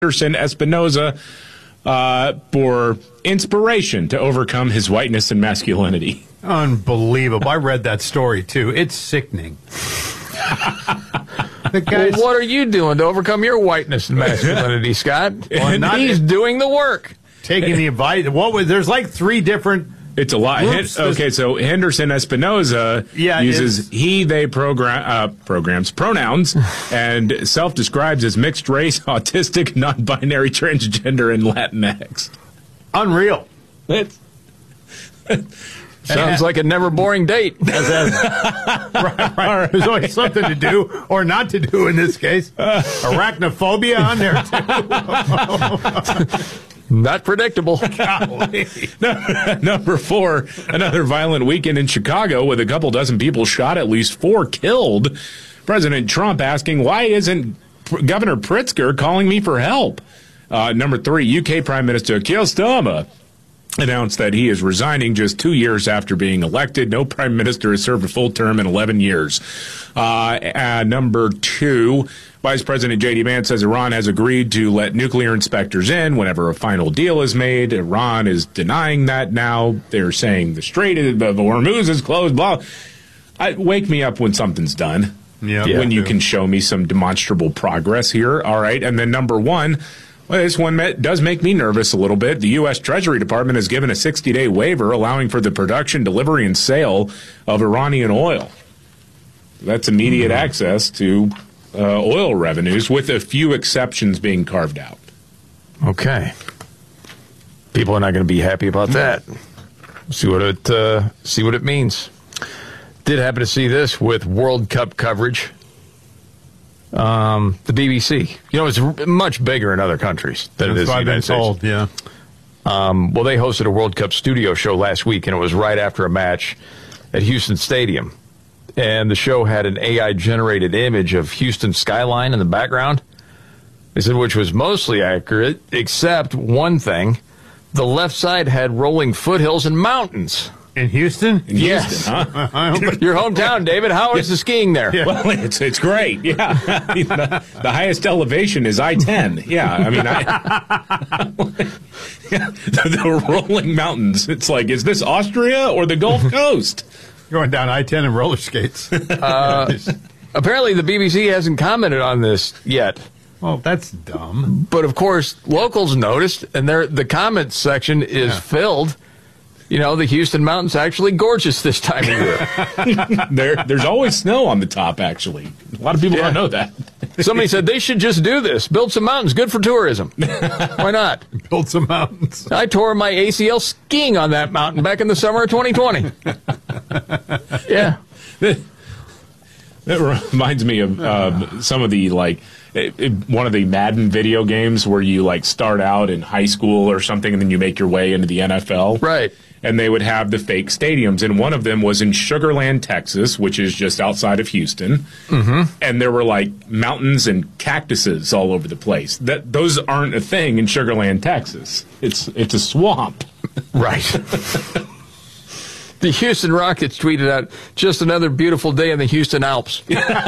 Henderson Espinoza for inspiration to overcome his whiteness and masculinity. Unbelievable. I read that story, too. It's sickening. Well, what are you doing to overcome your whiteness and masculinity, Scott? Well, he's doing the work. Taking the advice. There's like 3 different... It's a lot. Okay, so Henderson Espinoza uses he, they programs, pronouns, and self-describes as mixed race, autistic, non-binary, transgender, and Latinx. Unreal. Sounds like a never boring date. Right. There's always something to do or not to do in this case. Arachnophobia on there, too. Not predictable. Number 4, another violent weekend in Chicago with a couple dozen people shot, at least 4 killed. President Trump asking, why isn't Governor Pritzker calling me for help? Number 3, UK Prime Minister Keir Starmer announced that he is resigning just 2 years after being elected. No prime minister has served a full term in 11 years. Number 2, Vice President J.D. Vance says Iran has agreed to let nuclear inspectors in whenever a final deal is made. Iran is denying that now. They're saying the Strait of Hormuz is closed, blah. Wake me up when something's done. When you can show me some demonstrable progress here. All right. And then number 1, this one does make me nervous a little bit. The U.S. Treasury Department has given a 60-day waiver allowing for the production, delivery, and sale of Iranian oil. That's immediate access to oil revenues, with a few exceptions being carved out. Okay. People are not going to be happy about that. See what it means. Did happen to see this with World Cup coverage. The BBC. It's much bigger in other countries than it is in the United States. Yeah. Well, they hosted a World Cup studio show last week, and it was right after a match at Houston Stadium. And the show had an AI-generated image of Houston skyline in the background. They said which was mostly accurate, except one thing. The left side had rolling foothills and mountains. In Houston? Yes. Huh? Your hometown, David. How is the skiing there? Yeah. Well, it's great. Yeah. The highest elevation is I-10. Yeah. The rolling mountains. It's like, is this Austria or the Gulf Coast? Going down I-10 and roller skates. Apparently, the BBC hasn't commented on this yet. Well, that's dumb. But, of course, locals noticed, and the comments section is filled. The Houston mountains actually gorgeous this time of year. There's always snow on the top, actually. A lot of people don't know that. Somebody said they should just do this. Build some mountains. Good for tourism. Why not? Build some mountains. I tore my ACL skiing on that mountain back in the summer of 2020. Yeah. That reminds me of some of the, one of the Madden video games where you, start out in high school or something and then you make your way into the NFL. Right. And they would have the fake stadiums. And one of them was in Sugar Land, Texas, which is just outside of Houston. Mm-hmm. And there were, mountains and cactuses all over the place. Those aren't a thing in Sugar Land, Texas. It's a swamp. Right. The Houston Rockets tweeted out, just another beautiful day in the Houston Alps.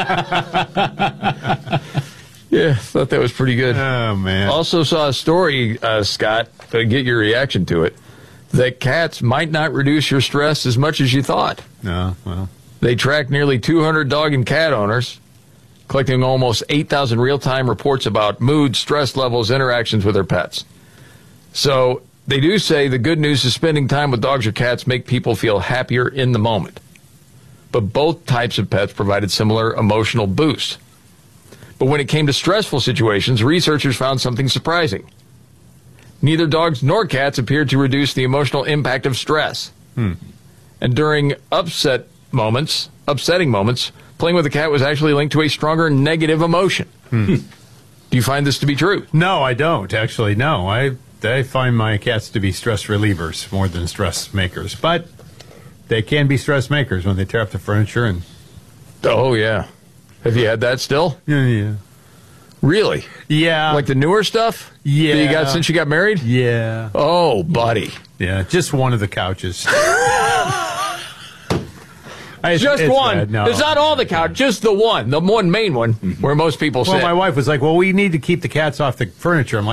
Yeah, thought that was pretty good. Oh, man. Also saw a story, Scott, to get your reaction to it, that cats might not reduce your stress as much as you thought. No, well. They tracked nearly 200 dog and cat owners, collecting almost 8,000 real-time reports about mood, stress levels, interactions with their pets. So they do say the good news is spending time with dogs or cats make people feel happier in the moment. But both types of pets provided similar emotional boosts. But when it came to stressful situations, researchers found something surprising. Neither dogs nor cats appeared to reduce the emotional impact of stress. And during upsetting moments, playing with a cat was actually linked to a stronger negative emotion. Do you find this to be true? No, I don't, actually. No, I find my cats to be stress relievers more than stress makers. But they can be stress makers when they tear up the furniture. And oh, yeah. Have you had that still? Yeah. Really? Yeah. Like the newer stuff? Yeah. That you got since you got married? Yeah. Oh, buddy. Yeah, just one of the couches. Just it's one. bad. No. It's not all the couch, just the one main one, where most people sit. Well, my wife was like, well, we need to keep the cats off the furniture. I'm like,